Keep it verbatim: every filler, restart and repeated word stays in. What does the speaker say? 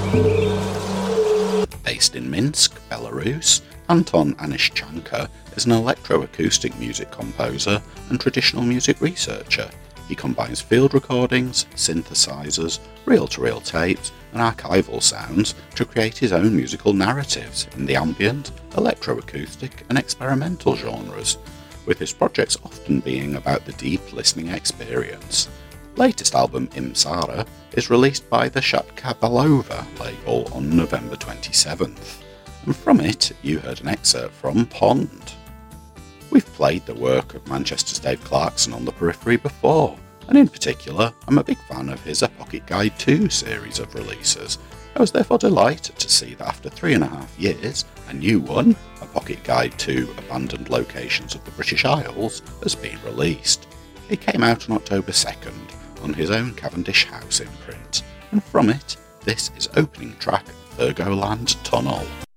Based in Minsk, Belarus, Anton Anishchanka is an electroacoustic music composer and traditional music researcher. He combines field recordings, synthesizers, reel-to-reel tapes, and archival sounds to create his own musical narratives in the ambient, electroacoustic, and experimental genres, with his projects often being about the deep listening experience. Latest album Imsara is released by the Shatka Balova label on November twenty-seventh, and from it you heard an excerpt from Pond. We've played the work of Manchester's Dave Clarkson on the Periphery before, and in particular I'm a big fan of his A Pocket Guide two series of releases. I was therefore delighted to see that after three and a half years, a new one, A Pocket Guide to Abandoned Locations of the British Isles, has been released. It came out on October second on his own Cavendish House imprint, and from it, this is opening track Virgoland Tunnel.